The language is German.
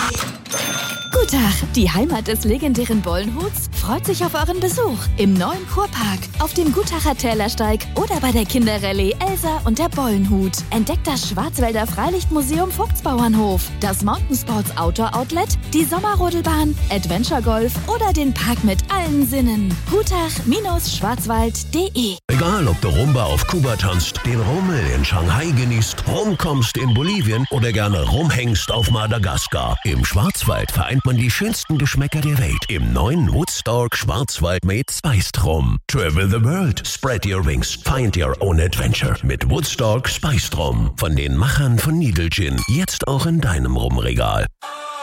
Guten Tag, die Heimat des legendären Bollenhuts freut sich auf euren Besuch im neuen Kurpark, auf dem Gutacher Tälersteig oder bei der Kinderrallye Elsa und der Bollenhut. Entdeckt das Schwarzwälder Freilichtmuseum Vogtsbauernhof, das Mountainsports Outdoor Outlet, die Sommerrodelbahn, Adventure Golf oder den Park mit allen Sinnen. Gutach-schwarzwald.de. Egal, ob du Rumba auf Kuba tanzt, den Rummel in Shanghai genießt, rumkommst in Bolivien oder gerne rumhängst auf Madagaskar. Im Schwarzwald vereint man die schönsten Geschmäcker der Welt im neuen Woodstock Schwarzwald Made Spiced Rum. Travel the world, spread your wings, find your own adventure mit Woodstock Spiced Rum. Von den Machern von Needle Gin, jetzt auch in deinem Rumregal.